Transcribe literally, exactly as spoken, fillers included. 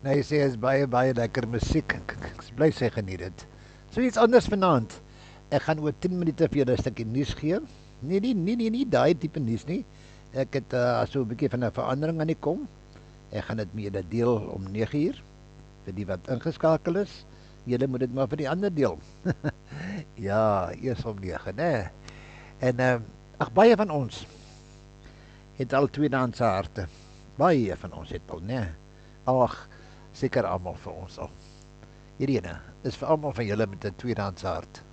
En hy sê is baie baie lekker musiek. Ek, ek, ek bly sê geniet dit. So iets anders vanaand. Ek gaan oor tien minute vir julle 'n stukkie nuus gee. Nee, nee, nee, nee, nie daai tipe nuus nie. Ek het uh, so 'n bietjie van 'n verandering aan die kom. Ek gaan dit met julle deel om nege uur vir die wat ingeskakel is. Julle moet dit maar vir die ander deel. Ja, eers om nege, né? En uh, ag baie van ons het al tweedehandse harte. Baie van ons het al, né? Ag, seker almal vir ons al. Hierdie ene is vir almal van julle met 'n tweedehandse hart.